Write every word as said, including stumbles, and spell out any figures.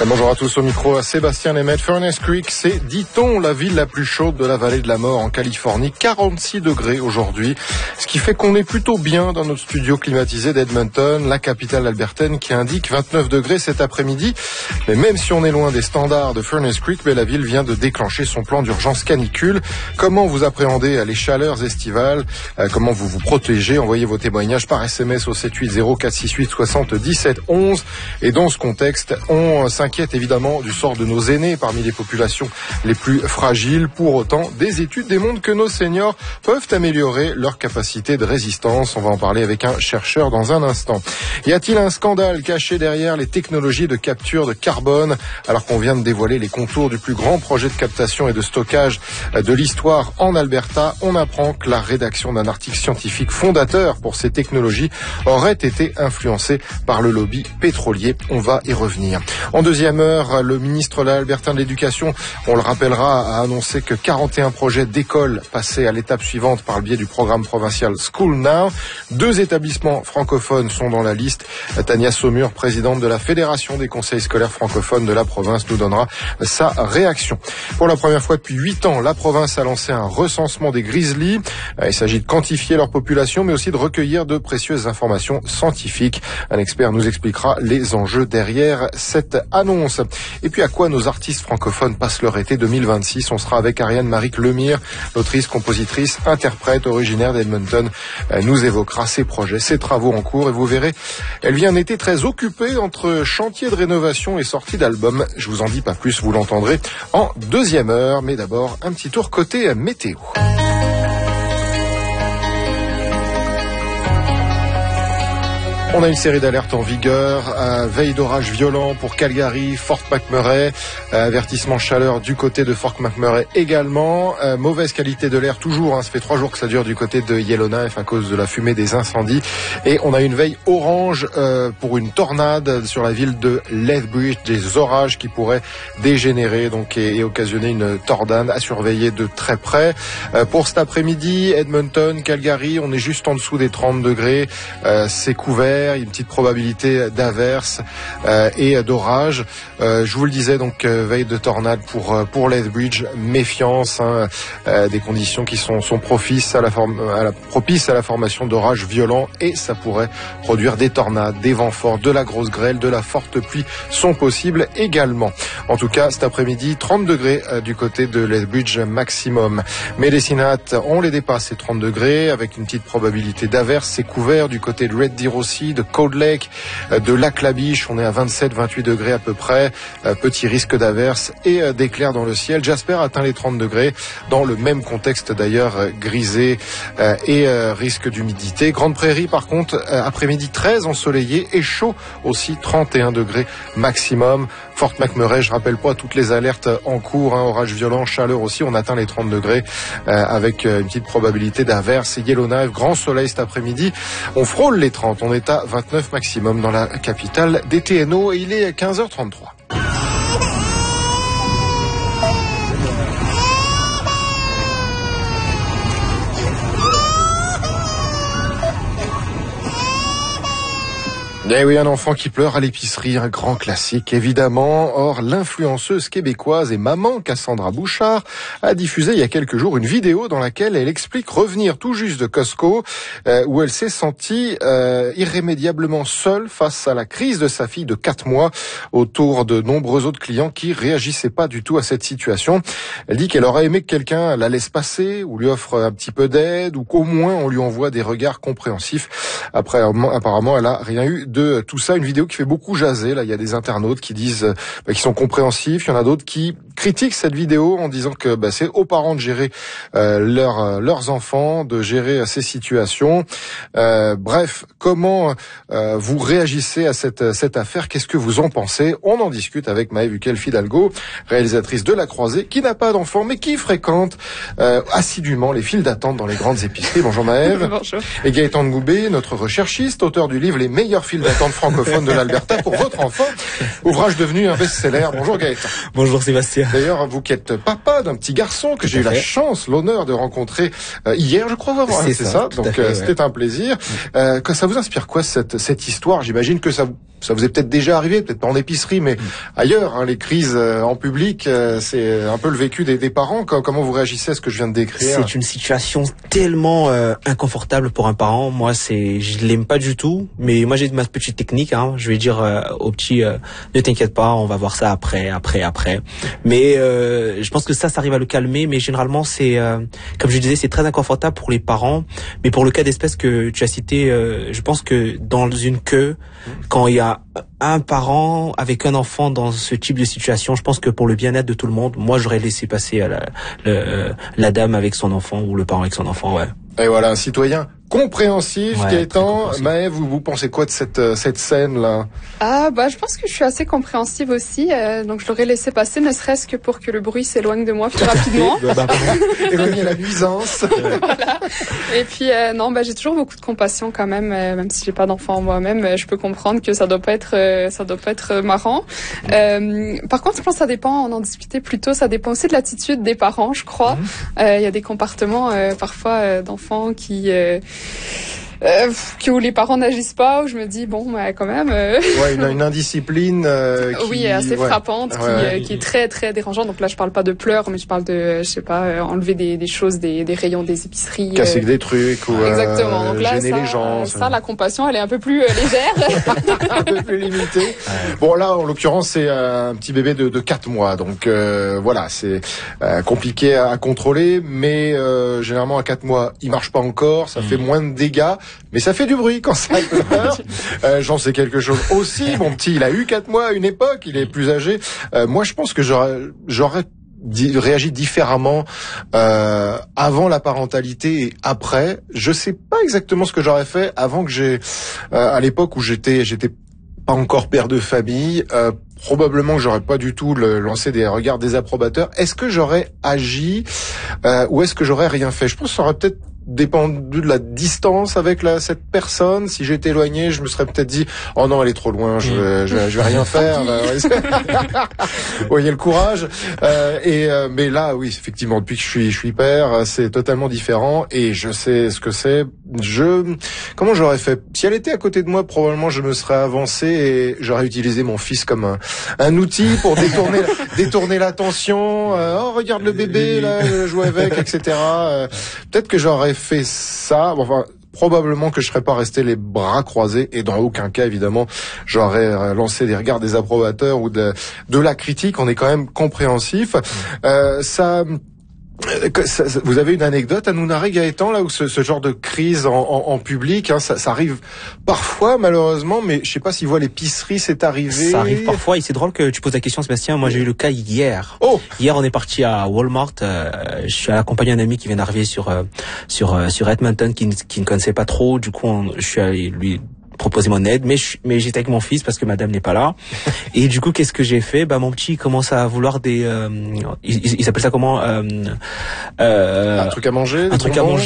Bonjour à tous, au micro Sébastien Lemaitre. Furnace Creek, c'est, dit-on, la ville la plus chaude de la vallée de la mort en Californie. quarante-six degrés aujourd'hui, ce qui fait qu'on est plutôt bien dans notre studio climatisé d'Edmonton, la capitale albertaine, qui indique vingt-neuf degrés cet après-midi. Mais même si on est loin des standards de Furnace Creek, mais la ville vient de déclencher son plan d'urgence canicule. Comment vous appréhendez les chaleurs estivales? Comment vous vous protégez? Envoyez vos témoignages par S M S au sept huit zéro quatre six huit soixante-dix-sept onze. Et dans ce contexte, on s'inquiète évidemment du sort de nos aînés parmi les populations les plus fragiles. Pour autant, des études démontrent que nos seniors peuvent améliorer leur capacité de résistance. On va en parler avec un chercheur dans un instant. Y a-t-il un scandale caché derrière les technologies de capture de carbone alors qu'on vient de dévoiler les contours du plus grand projet de captation et de stockage de l'histoire en Alberta? On apprend que la rédaction d'un article scientifique fondateur pour ces technologies aurait été influencée par le lobby pétrolier. On va y revenir. En deuxième heure, le ministre albertain de l'Éducation, on le rappellera, a annoncé que quarante et un projets d'écoles passaient à l'étape suivante par le biais du programme provincial School Now. Deux établissements francophones sont dans la liste. Tania Saumur, présidente de la Fédération des conseils scolaires francophones de la province, nous donnera sa réaction. Pour la première fois depuis huit ans, la province a lancé un recensement des grizzlies. Il s'agit de quantifier leur population, mais aussi de recueillir de précieuses informations scientifiques. Un expert nous expliquera les enjeux derrière cette annonce. Et puis à quoi nos artistes francophones passent leur été deux mille vingt-six? On sera avec Ariane-Marie Lemire, l'autrice, compositrice, interprète originaire d'Edmonton. Elle nous évoquera ses projets, ses travaux en cours, et vous verrez, elle vit un été très occupé entre chantier de rénovation et sortie d'album. Je vous en dis pas plus, vous l'entendrez en deuxième heure. Mais d'abord, un petit tour côté météo. On a une série d'alertes en vigueur, euh, veille d'orage violent pour Calgary, Fort McMurray, euh, avertissement chaleur du côté de Fort McMurray également, euh, mauvaise qualité de l'air toujours, hein, ça fait trois jours que ça dure du côté de Yellowknife à cause de la fumée des incendies, et on a une veille orange euh, pour une tornade sur la ville de Lethbridge, des orages qui pourraient dégénérer donc et, et occasionner une tornade à surveiller de très près. Euh, pour cet après-midi, Edmonton, Calgary, on est juste en dessous des trente degrés, euh, c'est couvert. Il y a une petite probabilité d'averse euh, et d'orage. Euh, je vous le disais, donc euh, veille de tornade pour euh, pour Lethbridge, méfiance, hein, euh, des conditions qui sont sont propices à la forme à la propice à la formation d'orages violents, et ça pourrait produire des tornades, des vents forts, de la grosse grêle, de la forte pluie sont possibles également. En tout cas, cet après-midi, trente degrés euh, du côté de Lethbridge maximum. Medicine Hat, on les dépasse ces trente degrés avec une petite probabilité d'averse. C'est couvert du côté de Red Deer aussi, de Cold Lake, de Lac-la-Biche, on est à vingt-sept vingt-huit degrés à peu près, petit risque d'averse et d'éclairs dans le ciel. Jasper atteint les trente degrés dans le même contexte d'ailleurs, grisé et risque d'humidité. Grande Prairie par contre, après-midi treize ensoleillé et chaud aussi, trente et un degrés maximum. Fort McMurray, je rappelle pas toutes les alertes en cours, hein, orage violent, chaleur aussi, on atteint les trente degrés euh, avec une petite probabilité d'averse. Yellowknife, grand soleil cet après-midi, on frôle les trente, on est à vingt-neuf maximum dans la capitale des T N O et il est quinze heures trente-trois. Eh oui, un enfant qui pleure à l'épicerie, un grand classique, évidemment. Or, l'influenceuse québécoise et maman Cassandra Bouchard a diffusé il y a quelques jours une vidéo dans laquelle elle explique revenir tout juste de Costco, euh, où elle s'est sentie euh, irrémédiablement seule face à la crise de sa fille de quatre mois, autour de nombreux autres clients qui réagissaient pas du tout à cette situation. Elle dit qu'elle aurait aimé que quelqu'un la laisse passer, ou lui offre un petit peu d'aide, ou qu'au moins on lui envoie des regards compréhensifs. Après, apparemment, elle a rien eu de tout ça, une vidéo qui fait beaucoup jaser. Là, il y a des internautes qui disent, bah, qui sont compréhensifs. Il y en a d'autres qui critiquent cette vidéo en disant que bah, c'est aux parents de gérer euh, leur, euh, leurs enfants, de gérer euh, ces situations. Euh, bref, comment euh, vous réagissez à cette, cette affaire? Qu'est-ce que vous en pensez? On en discute avec Maëve Huquel-Fidalgo, réalisatrice de La Croisée, qui n'a pas d'enfant, mais qui fréquente euh, assidûment les files d'attente dans les grandes épiceries. Bonjour Maëve. Bonjour. Et Gaëtan Ngoubé, notre recherchiste, auteur du livre Les meilleures files d'attente francophones de l'Alberta pour votre enfant, ouvrage devenu un best-seller. Bonjour Gaëtan. Bonjour Sébastien. D'ailleurs, vous qui êtes papa d'un petit garçon que j'ai eu la chance, l'honneur de rencontrer euh, hier, je crois, c'est, c'est ça, ça. Donc fait, euh, c'était ouais. un plaisir. Euh, que ça vous inspire quoi cette cette histoire? J'imagine que ça ça vous est peut-être déjà arrivé, peut-être pas en épicerie, mais ailleurs, hein, les crises euh, en public, euh, c'est un peu le vécu des, des parents. Comment vous réagissez à ce que je viens de décrire? C'est une situation tellement euh, inconfortable pour un parent. Moi, c'est, je l'aime pas du tout, mais moi j'ai ma petite technique. Hein. Je vais dire euh, au petit, euh, ne t'inquiète pas, on va voir ça après, après, après. Mais euh, je pense que ça, ça arrive à le calmer. Mais généralement, c'est, euh, comme je disais, c'est très inconfortable pour les parents. Mais pour le cas d'espèce que tu as cité, euh, je pense que dans une queue, quand il y a un parent avec un enfant dans ce type de situation, je pense que pour le bien-être de tout le monde, moi j'aurais laissé passer à la, le, la dame avec son enfant ou le parent avec son enfant, ouais. Et voilà, un citoyen compréhensif, ouais, Gaëtan. Maëve, vous, vous pensez quoi de cette, cette scène-là? Ah, bah, je pense que je suis assez compréhensive aussi, euh, donc je l'aurais laissé passer, ne serait-ce que pour que le bruit s'éloigne de moi plus rapidement. bah, bah, éloigner la nuisance. Voilà. Et puis, euh, non, bah, j'ai toujours beaucoup de compassion quand même, euh, même si j'ai pas d'enfant moi-même, euh, je peux comprendre que ça doit pas être, euh, ça doit pas être marrant. Euh, par contre, je pense que ça dépend, on en discutait plus tôt, ça dépend aussi de l'attitude des parents, je crois. Il euh, y a des comportements, euh, parfois, euh, d'enfants qui, euh, Euh, où les parents n'agissent pas, où je me dis bon, bah, quand même. Euh... Ouais, une, une indiscipline. Euh, qui... Oui, assez ouais. frappante, qui, ouais. euh, qui est très très dérangeante. Donc là, je parle pas de pleurs, mais je parle de, je sais pas, euh, enlever des, des choses, des, des rayons des épiceries, casser euh... des trucs ou exactement. Euh, Donc là, gêner ça, les gens. Ça, ça, la compassion, elle est un peu plus euh, légère, un peu plus limitée. Ouais. Bon là, en l'occurrence, c'est un petit bébé de, de quatre mois, donc euh, voilà, c'est euh, compliqué à, à contrôler, mais euh, généralement à quatre mois, il marche pas encore, ça mmh. fait moins de dégâts, mais ça fait du bruit quand ça pleure. euh, J'en sais quelque chose aussi. Mon petit, il a eu quatre mois à une époque, il est plus âgé. Euh, moi, je pense que j'aurais, j'aurais di- réagi différemment euh, avant la parentalité et après. Je sais pas exactement ce que j'aurais fait avant que j'ai, euh, à l'époque où j'étais, j'étais pas encore père de famille. Euh, Probablement que j'aurais pas du tout le, lancé des regards désapprobateurs. Est-ce que j'aurais agi euh, ou est-ce que j'aurais rien fait? Je pense que ça aurait peut-être dépendu de la distance avec la, cette personne. Si j'étais éloigné, je me serais peut-être dit oh non, elle est trop loin, je vais, je vais, je vais rien faire. Vous voyez le courage. Euh, et euh, mais là, oui, effectivement, depuis que je suis, je suis père, c'est totalement différent et je sais ce que c'est. Je, comment j'aurais fait? Si elle était à côté de moi, probablement je me serais avancé et j'aurais utilisé mon fils comme un, un outil pour détourner, détourner l'attention. Euh, oh, regarde le bébé là, jouer avec, et cetera. Euh, peut-être que j'aurais fait ça. Enfin, probablement que je serais pas resté les bras croisés et dans aucun cas, évidemment, j'aurais lancé des regards désapprobateurs ou de, de la critique. On est quand même compréhensif. Euh, ça. Vous avez une anecdote à nous narrer, Gaëtan, là où ce, ce genre de crise en, en, en public, hein, ça, ça arrive parfois malheureusement, mais je sais pas si vous à l'épicerie c'est arrivé. Ça arrive parfois et c'est drôle que tu poses la question, Sébastien. Moi j'ai eu le cas hier. Oh. Hier on est parti à Walmart. Euh, je suis accompagné d'un ami qui vient d'arriver sur euh, sur euh, sur Edmonton, qui, qui ne connaissait pas trop. Du coup on, je suis allé lui proposer mon aide, mais je, mais j'étais avec mon fils parce que madame n'est pas là. Et du coup, qu'est-ce que j'ai fait? Bah, mon petit commence à vouloir des, euh, il, il s'appelle ça comment? Euh, euh, un truc à manger, un truc à manger.